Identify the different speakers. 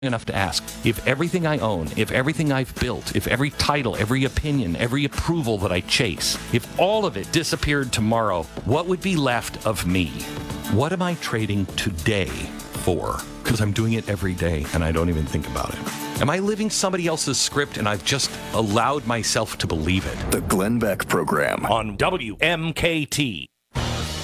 Speaker 1: enough to ask, if everything I own, if everything I've built, if every title, every opinion, every approval that I chase, if all of it disappeared tomorrow, what would be left of me? What am I trading today for? Because I'm doing it every day and I don't even think about it. Am I living somebody else's script and I've just allowed myself to believe it?
Speaker 2: The Glenn Beck Program
Speaker 3: on WMKT.